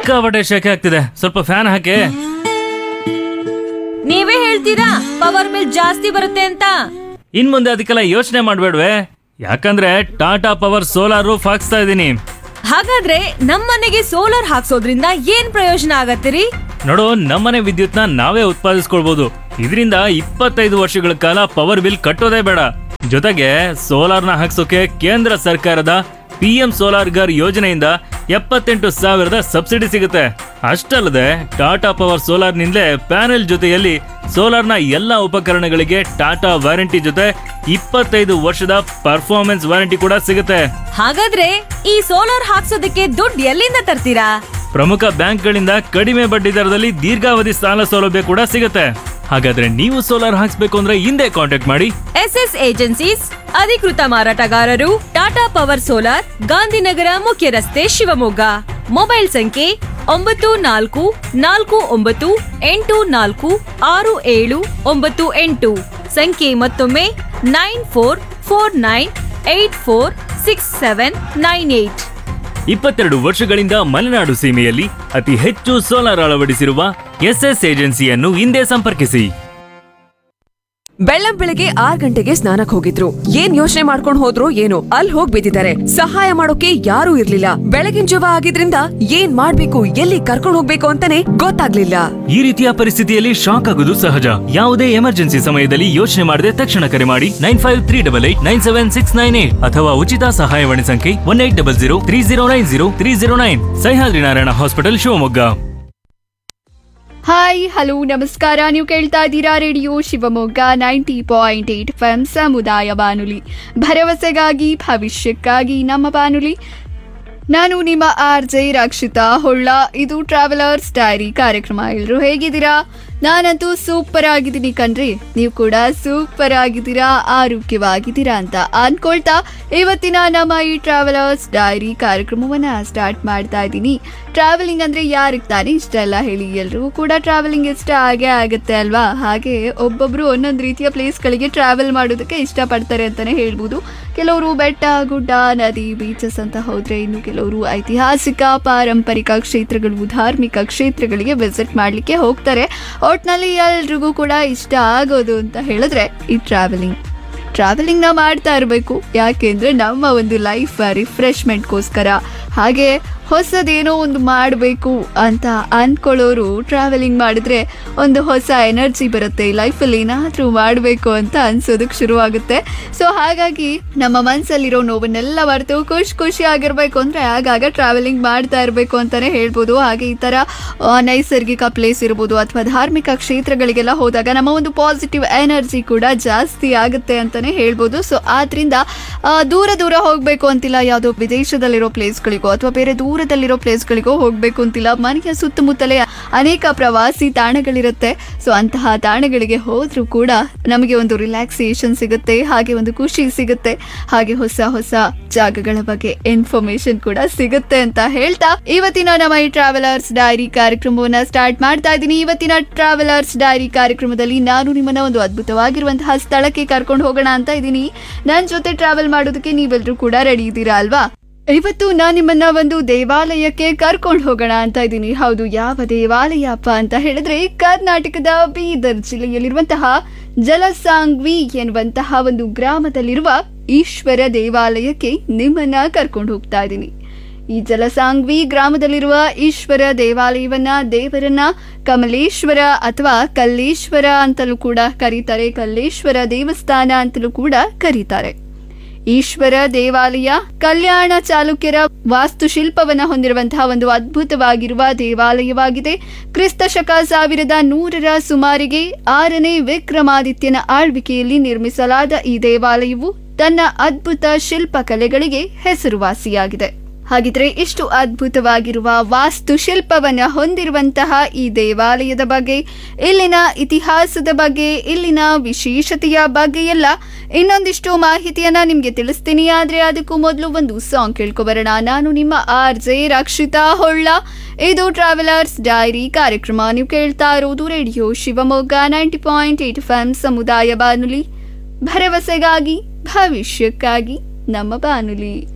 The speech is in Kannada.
ಸಿಕ್ಕಾಪಟ್ಟೆ ಶೆಕೆ ಆಗ್ತಿದೆ, ಸ್ವಲ್ಪ ಫ್ಯಾನ್ ಹಾಕಿ. ನೀವೇ ಹೇಳ್ತೀರಾ ಪವರ್ ಬಿಲ್ ಜಾಸ್ತಿ ಬರುತ್ತೆ ಅಂತ? ಇನ್ ಮುಂದೆ ಅದಕ್ಕೆಲ್ಲ ಯೋಚನೆ ಮಾಡ್ಬೇಡ್ವೆ, ಯಾಕಂದ್ರೆ ಟಾಟಾ ಪವರ್ ಸೋಲಾರ್ ರೂಫ್ ಹಾಕ್ಸ್ತಾ ಇದೀನಿ. ಹಾಗಾದ್ರೆ ನಮ್ಮನೆಗೆ ಸೋಲಾರ್ ಹಾಕ್ಸೋದ್ರಿಂದ ಏನ್ ಪ್ರಯೋಜನ ಆಗತ್ತಿರಿ? ನೋಡು, ನಮ್ಮನೆ ವಿದ್ಯುತ್ನ ನಾವೇ ಉತ್ಪಾದಿಸ್ಕೊಳ್ಬಹುದು. ಇದರಿಂದ 25 ವರ್ಷಗಳ ಕಾಲ ಪವರ್ ಬಿಲ್ ಕಟ್ಟೋದೇ ಬೇಡ. ಜೊತೆಗೆ ಸೋಲಾರ್ನ ಹಾಕ್ಸೋಕೆ ಕೇಂದ್ರ ಸರ್ಕಾರದ PM ಸೋಲಾರ್ ಗರ್ ಯೋಜನೆಯಿಂದ 78,000 ಸಬ್ಸಿಡಿ ಸಿಗುತ್ತೆ. ಅಷ್ಟಲ್ಲದೆ ಟಾಟಾ ಪವರ್ ಸೋಲಾರ್ ನಿಂದಲೇ ಪ್ಯಾನೆಲ್ ಜೊತೆಯಲ್ಲಿ ಸೋಲಾರ್ನ ಎಲ್ಲಾ ಉಪಕರಣಗಳಿಗೆ ಟಾಟಾ ವಾರಂಟಿ ಜೊತೆ 25 ವರ್ಷದ ಪರ್ಫಾರ್ಮೆನ್ಸ್ ವಾರಂಟಿ ಕೂಡ ಸಿಗುತ್ತೆ. ಹಾಗಾದ್ರೆ ಈ ಸೋಲಾರ್ ಹಾಕ್ಸೋದಕ್ಕೆ ದುಡ್ಡು ಎಲ್ಲಿಂದ ತರ್ತೀರಾ? ಪ್ರಮುಖ ಬ್ಯಾಂಕ್ಗಳಿಂದ ಕಡಿಮೆ ಬಡ್ಡಿ ದರದಲ್ಲಿ ದೀರ್ಘಾವಧಿ ಸಾಲ ಸೌಲಭ್ಯ ಕೂಡ ಸಿಗುತ್ತೆ. ಹಾಗಾದ್ರೆ ನೀವು ಸೋಲಾರ್ ಹಾಕ್ಸ್ಬೇಕು ಅಂದ್ರೆ ಹಿಂದೆ ಕಾಂಟ್ಯಾಕ್ಟ್ ಮಾಡಿ. SS ಏಜೆನ್ಸೀಸ್ ಅಧಿಕೃತ ಮಾರಾಟಗಾರರು, ಟಾಟಾ ಪವರ್ ಸೋಲಾರ್, ಗಾಂಧಿನಗರ ಮುಖ್ಯ ರಸ್ತೆ, ಶಿವಮೊಗ್ಗ. ಮೊಬೈಲ್ ಸಂಖ್ಯೆ 9448466798. ಸಂಖ್ಯೆ ಮತ್ತೊಮ್ಮೆ 9449846798. 22 ವರ್ಷಗಳಿಂದ ಮಲೆನಾಡು ಸೀಮೆಯಲ್ಲಿ ಅತಿ ಹೆಚ್ಚು ಸೋಲಾರ್ ಅಳವಡಿಸಿರುವ SS ಏಜೆನ್ಸಿಯನ್ನು ಹಿಂದೆ ಸಂಪರ್ಕಿಸಿ. ಬೆಳ್ಳಂ ಬೆಳಗ್ಗೆ 6 ಗಂಟೆಗೆ ಸ್ನಾನಕ್ ಹೋಗಿದ್ರು. ಏನ್ ಯೋಚನೆ ಮಾಡ್ಕೊಂಡ್ ಹೋದ್ರು ಏನೋ, ಅಲ್ಲಿ ಹೋಗ್ ಬಿದ್ದಿದ್ದಾರೆ. ಸಹಾಯ ಮಾಡೋಕೆ ಯಾರೂ ಇರ್ಲಿಲ್ಲ. ಬೆಳಗಿನ ಜಾವ ಆಗಿದ್ರಿಂದ ಏನ್ ಮಾಡ್ಬೇಕು, ಎಲ್ಲಿ ಕರ್ಕೊಂಡ್ ಹೋಗ್ಬೇಕು ಅಂತಾನೆ ಗೊತ್ತಾಗ್ಲಿಲ್ಲ. ಈ ರೀತಿಯ ಪರಿಸ್ಥಿತಿಯಲ್ಲಿ ಶಾಕ್ ಆಗೋದು ಸಹಜ. ಯಾವುದೇ ಎಮರ್ಜೆನ್ಸಿ ಸಮಯದಲ್ಲಿ ಯೋಚನೆ ಮಾಡದೆ ತಕ್ಷಣ ಕರೆ ಮಾಡಿ 9538897698 ಅಥವಾ ಉಚಿತ ಸಹಾಯವಾಣಿ ಸಂಖ್ಯೆ 180030903009. Sahyadri Narayana hospital, Shivamogga. Hi hello ನಮಸ್ಕಾರ. ನೀವು ಕೇಳ್ತಾ ಇದ್ದೀರಾ ರೇಡಿಯೋ ಶಿವಮೊಗ್ಗ 90.8 FM ಸಮುದಾಯ ಬಾನುಲಿ, ಭರವಸೆಗಾಗಿ ಭವಿಷ್ಯಕ್ಕಾಗಿ ನಮ್ಮ ಬಾನುಲಿ. ನಾನು ನಿಮ್ಮ RJ ರಕ್ಷಿತಾ ಹೊಳ್ಳ. ಇದು ಟ್ರಾವೆಲರ್ಸ್ ಡೈರಿ ಕಾರ್ಯಕ್ರಮ. ಎಲ್ಲರೂ ಹೇಗಿದ್ದೀರಾ? ನಾನಂತೂ ಸೂಪರ್ ಆಗಿದ್ದೀನಿ ಕಣ್ರಿ. ನೀವು ಕೂಡ ಸೂಪರ್ ಆಗಿದ್ದೀರಾ, ಆರೋಗ್ಯವಾಗಿದ್ದೀರಾ ಅಂತ ಅನ್ಕೊಳ್ತಾ ಇವತ್ತಿನ ನಮ್ಮ ಈ ಟ್ರಾವೆಲರ್ಸ್ ಡೈರಿ ಕಾರ್ಯಕ್ರಮವನ್ನ ಸ್ಟಾರ್ಟ್ ಮಾಡ್ತಾ ಇದ್ದೀನಿ. ಟ್ರಾವೆಲಿಂಗ್ ಅಂದ್ರೆ ಯಾರಿಗೆ ತಾನೇ ಇಷ್ಟ ಇಲ್ಲ ಹೇಳಿ? ಎಲ್ರಿಗೂ ಕೂಡ ಟ್ರಾವೆಲಿಂಗ್ ಇಷ್ಟ ಆಗೇ ಆಗುತ್ತೆ ಅಲ್ವಾ? ಹಾಗೆ ಒಬ್ಬೊಬ್ರು ಒಂದೊಂದು ರೀತಿಯ ಪ್ಲೇಸ್ಗಳಿಗೆ ಟ್ರಾವೆಲ್ ಮಾಡೋದಕ್ಕೆ ಇಷ್ಟಪಡ್ತಾರೆ ಅಂತಾನೆ ಹೇಳ್ಬೋದು. ಕೆಲವರು ಬೆಟ್ಟ, ಗುಡ್ಡ, ನದಿ, ಬೀಚಸ್ ಅಂತ ಹೋದ್ರೆ, ಇನ್ನು ಕೆಲವರು ಐತಿಹಾಸಿಕ, ಪಾರಂಪರಿಕ ಕ್ಷೇತ್ರಗಳು, ಧಾರ್ಮಿಕ ಕ್ಷೇತ್ರಗಳಿಗೆ ವಿಸಿಟ್ ಮಾಡ್ಲಿಕ್ಕೆ ಹೋಗ್ತಾರೆ. ಒಟ್ನಲ್ಲಿ ಎಲ್ರಿಗೂ ಕೂಡ ಇಷ್ಟ ಆಗೋದು ಅಂತ ಹೇಳಿದ್ರೆ ಈ ಟ್ರಾವೆಲಿಂಗ್ನ ಮಾಡ್ತಾ ಇರಬೇಕು. ಯಾಕೆಂದ್ರೆ ನಮ್ಮ ಒಂದು ಲೈಫ್ ರಿಫ್ರೆಶ್ಮೆಂಟ್ಗೋಸ್ಕರ, ಹಾಗೆ ಹೊಸದೇನೋ ಒಂದು ಮಾಡಬೇಕು ಅಂತ ಅಂದ್ಕೊಳ್ಳೋರು ಟ್ರಾವೆಲಿಂಗ್ ಮಾಡಿದ್ರೆ ಒಂದು ಹೊಸ ಎನರ್ಜಿ ಬರುತ್ತೆ. ಲೈಫಲ್ಲಿ ಏನಾದರೂ ಮಾಡಬೇಕು ಅಂತ ಅನ್ಸೋದಕ್ಕೆ ಶುರುವಾಗುತ್ತೆ. ಸೊ ಹಾಗಾಗಿ ನಮ್ಮ ಮನಸ್ಸಲ್ಲಿರೋ ನೋವನ್ನೆಲ್ಲ ಮರೆತು ಖುಷಿಯಾಗಿರ್ಬೇಕು ಅಂದರೆ ಆಗಾಗ ಟ್ರಾವೆಲಿಂಗ್ ಮಾಡ್ತಾ ಇರಬೇಕು ಅಂತಲೇ ಹೇಳ್ಬೋದು. ಹಾಗೆ ಈ ಥರ ನೈಸರ್ಗಿಕ ಪ್ಲೇಸ್ ಇರ್ಬೋದು ಅಥವಾ ಧಾರ್ಮಿಕ ಕ್ಷೇತ್ರಗಳಿಗೆಲ್ಲ ಹೋದಾಗ ನಮ್ಮ ಒಂದು ಪಾಸಿಟಿವ್ ಎನರ್ಜಿ ಕೂಡ ಜಾಸ್ತಿ ಆಗುತ್ತೆ ಅಂತಲೇ ಹೇಳ್ಬೋದು. ಸೊ ಆದ್ದರಿಂದ ದೂರ ಹೋಗಬೇಕು ಅಂತಿಲ್ಲ, ಯಾವುದೋ ವಿದೇಶದಲ್ಲಿರೋ ಪ್ಲೇಸ್ಗಳಿಗೋ ಅಥವಾ ಬೇರೆ ದೂರದಲ್ಲಿರೋ ಪ್ಲೇಸ್ಗಳಿಗೋ ಹೋಗಬೇಕು ಅಂತಿಲ್ಲ. ಮನೆಯ ಸುತ್ತಮುತ್ತಲೇ ಅನೇಕ ಪ್ರವಾಸಿ ತಾಣಗಳಿರುತ್ತೆ. ಸೊ ಅಂತಹ ತಾಣಗಳಿಗೆ ಹೋದ್ರೂ ಕೂಡ ನಮಗೆ ಒಂದು ರಿಲ್ಯಾಕ್ಸೇಷನ್ ಸಿಗುತ್ತೆ, ಹಾಗೆ ಒಂದು ಖುಷಿ ಸಿಗುತ್ತೆ, ಹಾಗೆ ಹೊಸ ಜಾಗಗಳ ಬಗ್ಗೆ ಇನ್ಫಾರ್ಮೇಶನ್ ಕೂಡ ಸಿಗುತ್ತೆ ಅಂತ ಹೇಳ್ತಾ ಇವತ್ತಿನ ನಮ್ಮ ಈ ಟ್ರಾವೆಲರ್ಸ್ ಡೈರಿ ಕಾರ್ಯಕ್ರಮವನ್ನ ಸ್ಟಾರ್ಟ್ ಮಾಡ್ತಾ ಇದ್ದೀನಿ. ಇವತ್ತಿನ ಟ್ರಾವೆಲರ್ಸ್ ಡೈರಿ ಕಾರ್ಯಕ್ರಮದಲ್ಲಿ ನಾನು ನಿಮ್ಮನ್ನ ಒಂದು ಅದ್ಭುತವಾಗಿರುವಂತಹ ಸ್ಥಳಕ್ಕೆ ಕರ್ಕೊಂಡು ಹೋಗೋಣ ಅಂತ ಇದ್ದೀನಿ. ನನ್ನ ಜೊತೆ ಟ್ರಾವೆಲ್ ಮಾಡೋದಕ್ಕೆ ನೀವೆಲ್ಲರೂ ಕೂಡ ರೆಡಿ ಇದ್ದೀರಾ ಅಲ್ವಾ? ಇವತ್ತು ನಾನು ನಿಮ್ಮನ್ನ ಒಂದು ದೇವಾಲಯಕ್ಕೆ ಕರ್ಕೊಂಡು ಹೋಗೋಣ ಅಂತ ಇದ್ದೀನಿ. ಹೌದು, ಯಾವ ದೇವಾಲಯಪ್ಪ ಅಂತ ಹೇಳಿದ್ರೆ ಕರ್ನಾಟಕದ ಬೀದರ್ ಜಿಲ್ಲೆಯಲ್ಲಿರುವಂತಹ ಜಲಸಾಂಗ್ವಿ ಎನ್ನುವಂತಹ ಒಂದು ಗ್ರಾಮದಲ್ಲಿರುವ ಈಶ್ವರ ದೇವಾಲಯಕ್ಕೆ ನಿಮ್ಮನ್ನ ಕರ್ಕೊಂಡು ಹೋಗ್ತಾ ಇದ್ದೀನಿ. ಈ ಜಲಸಾಂಗ್ವಿ ಗ್ರಾಮದಲ್ಲಿರುವ ಈಶ್ವರ ದೇವಾಲಯವನ್ನ ದೇವರನ್ನ ಕಮಲೇಶ್ವರ ಅಥವಾ ಕಲ್ಲೇಶ್ವರ ಅಂತಲೂ ಕೂಡ ಕರೀತಾರೆ. ಕಲ್ಲೇಶ್ವರ ದೇವಸ್ಥಾನ ಅಂತಲೂ ಕೂಡ ಕರೀತಾರೆ. ಈಶ್ವರ ದೇವಾಲಯ ಕಲ್ಯಾಣ ಚಾಲುಕ್ಯರ ವಾಸ್ತುಶಿಲ್ಪವನ್ನ ಹೊಂದಿರುವಂತಹ ಒಂದು ಅದ್ಭುತವಾಗಿರುವ ದೇವಾಲಯವಾಗಿದೆ. ಕ್ರಿಸ್ತ ಶಕ 1100 ಸುಮಾರಿಗೆ 6ನೇ ವಿಕ್ರಮಾದಿತ್ಯನ ಆಳ್ವಿಕೆಯಲ್ಲಿ ನಿರ್ಮಿಸಲಾದ ಈ ದೇವಾಲಯವು ತನ್ನ ಅದ್ಭುತ ಶಿಲ್ಪಕಲೆಗಳಿಗೆ ಹೆಸರುವಾಸಿಯಾಗಿದೆ. ಹಾಗಿದ್ರೆ ಇಷ್ಟು ಅದ್ಭುತವಾಗಿರುವ ವಾಸ್ತುಶಿಲ್ಪವನ್ನ ಹೊಂದಿರುವಂತಹ ಈ ದೇವಾಲಯದ ಬಗ್ಗೆ, ಇಲ್ಲಿನ ಇತಿಹಾಸದ ಬಗ್ಗೆ, ಇಲ್ಲಿನ ವಿಶೇಷತೆಯ ಬಗ್ಗೆ ಎಲ್ಲ ಇನ್ನೊಂದಿಷ್ಟು ಮಾಹಿತಿಯನ್ನ ನಿಮ್ಗೆ ತಿಳಿಸ್ತೀನಿ. ಆದ್ರೆ ಅದಕ್ಕೂ ಮೊದಲು ಒಂದು ಸಾಂಗ್ ಕೇಳ್ಕೊಬರೋಣ. ನಾನು ನಿಮ್ಮ RJ ರಕ್ಷಿತಾ ಹೊಳ್ಳ. ಇದು ಟ್ರಾವೆಲರ್ಸ್ ಡೈರಿ ಕಾರ್ಯಕ್ರಮ. ನೀವು ಕೇಳ್ತಾ ಇರೋದು ರೇಡಿಯೋ ಶಿವಮೊಗ್ಗ 90.8 FM ಸಮುದಾಯ ಬಾನುಲಿ, ಭರವಸೆಗಾಗಿ ಭವಿಷ್ಯಕ್ಕಾಗಿ ನಮ್ಮ ಬಾನುಲಿ.